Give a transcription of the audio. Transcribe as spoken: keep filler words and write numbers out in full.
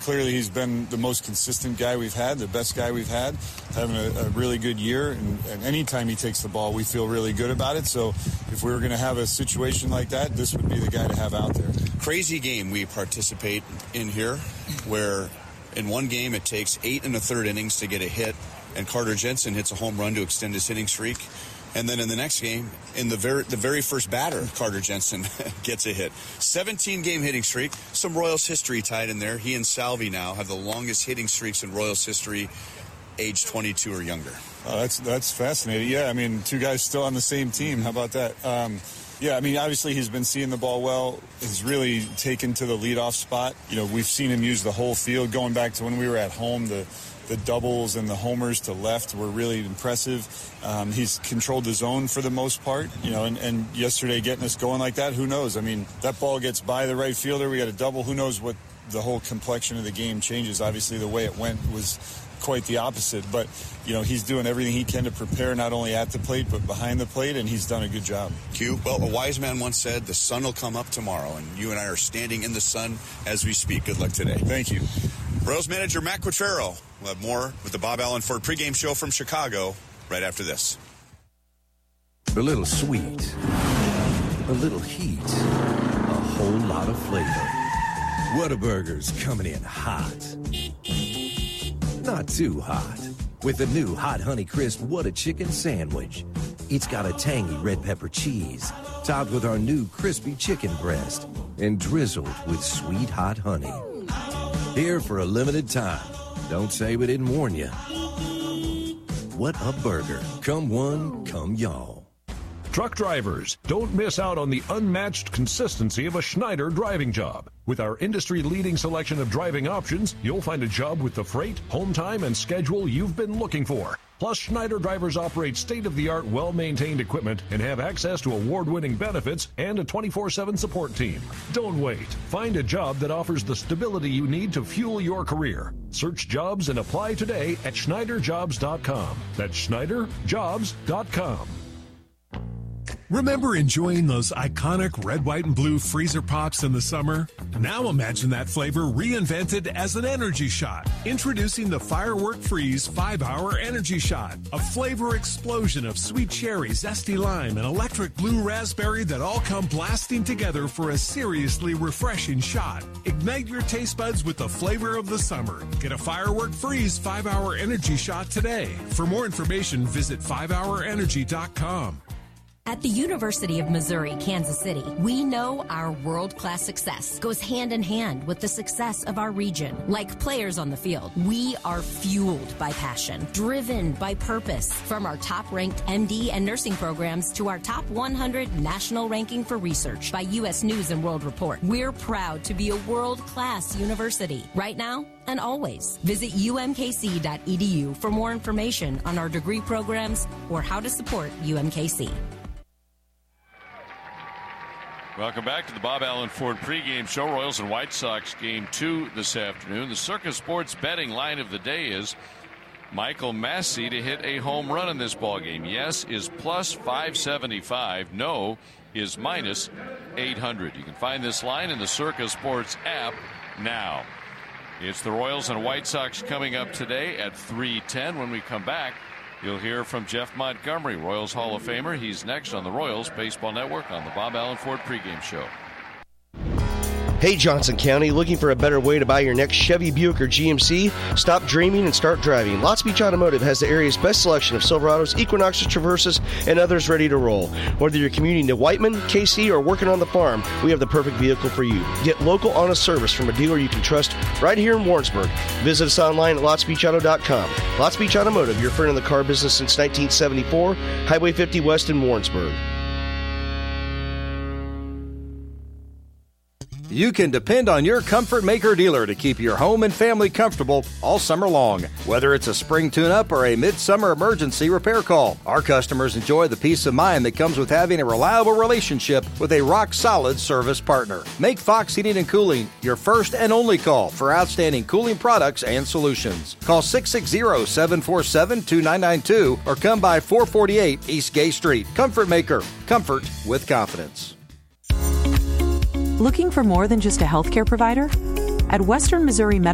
clearly he's been the most consistent guy we've had, the best guy we've had, having a, a really good year. And, and anytime he takes the ball, we feel really good about it. So if we were going to have a situation like that, this would be the guy to have out there. Crazy game we participate in here, where in one game it takes eight and a third innings to get a hit, and Carter Jensen hits a home run to extend his hitting streak. And then in the next game, in the very the very first batter, Carter Jensen gets a hit. seventeen-game hitting streak. Some Royals history tied in there. He and Salvi now have the longest hitting streaks in Royals history, age twenty-two or younger. Oh, that's that's fascinating. Yeah, I mean, two guys still on the same team. How about that? Um, yeah, I mean, obviously he's been seeing the ball well. He's really taken to the leadoff spot. You know, we've seen him use the whole field. Going back to when we were at home, the the doubles and the homers to left were really impressive. Um, he's controlled the zone for the most part, you know, and, and yesterday getting us going like that, who knows? I mean, that ball gets by the right fielder. We got a double. Who knows what the whole complexion of the game changes? Obviously, the way it went was quite the opposite. But, you know, he's doing everything he can to prepare not only at the plate but behind the plate, and he's done a good job. Q, well, a wise man once said, the sun will come up tomorrow, and you and I are standing in the sun as we speak. Good luck today. Thank you. Royals manager Matt Quatraro. We'll have more with the Bob Allen Ford pregame show from Chicago right after this. A little sweet, a little heat, a whole lot of flavor. Whataburger's coming in hot. Not too hot. With the new Hot Honey Crisp What a Chicken Sandwich. It's got a tangy red pepper cheese, topped with our new crispy chicken breast, and drizzled with sweet hot honey. Here for a limited time. Don't say we didn't warn you. What a burger. Come one, come y'all. Truck drivers, don't miss out on the unmatched consistency of a Schneider driving job. With our industry-leading selection of driving options, you'll find a job with the freight, home time, and schedule you've been looking for. Plus, Schneider drivers operate state-of-the-art, well-maintained equipment and have access to award-winning benefits and a twenty-four seven support team. Don't wait. Find a job that offers the stability you need to fuel your career. Search jobs and apply today at Schneider Jobs dot com. That's Schneider Jobs dot com. Remember enjoying those iconic red, white, and blue freezer pops in the summer? Now imagine that flavor reinvented as an energy shot. Introducing the Firework Freeze five hour Energy Shot. A flavor explosion of sweet cherry, zesty lime, and electric blue raspberry that all come blasting together for a seriously refreshing shot. Ignite your taste buds with the flavor of the summer. Get a Firework Freeze five hour Energy Shot today. For more information, visit five hour energy dot com. At the University of Missouri, Kansas City, we know our world-class success goes hand in hand with the success of our region. Like players on the field, we are fueled by passion, driven by purpose. From our top-ranked M D and nursing programs to our top one hundred national ranking for research by U S News and World Report, we're proud to be a world-class university. Right now and always. Visit U M K C dot E D U for more information on our degree programs or how to support U M K C. Welcome back to the Bob Allen Ford pregame show. Royals and White Sox game two this afternoon. The Circa Sports betting line of the day is Michael Massey to hit a home run in this ballgame. Yes is plus five seventy-five. No is minus eight hundred. You can find this line in the Circa Sports app now. It's the Royals and White Sox coming up today at three ten. When we come back, you'll hear from Jeff Montgomery, Royals Hall of Famer. He's next on the Royals Baseball Network on the Bob Allen Ford pregame show. Hey, Johnson County, looking for a better way to buy your next Chevy, Buick, or G M C? Stop dreaming and start driving. Lots Beach Automotive has the area's best selection of Silverados, Equinoxes, Traverses, and others ready to roll. Whether you're commuting to Whiteman, K C, or working on the farm, we have the perfect vehicle for you. Get local, honest service from a dealer you can trust right here in Warrensburg. Visit us online at lots beach auto dot com. Lots Beach Automotive, your friend in the car business since nineteen seventy-four, Highway fifty West in Warrensburg. You can depend on your Comfort Maker dealer to keep your home and family comfortable all summer long. Whether it's a spring tune-up or a midsummer emergency repair call, our customers enjoy the peace of mind that comes with having a reliable relationship with a rock-solid service partner. Make Fox Heating and Cooling your first and only call for outstanding cooling products and solutions. Call six six zero, seven four seven, two nine nine two or come by four forty-eight East Gay Street. Comfort Maker. Comfort with confidence. Looking for more than just a healthcare provider? At Western Missouri Medical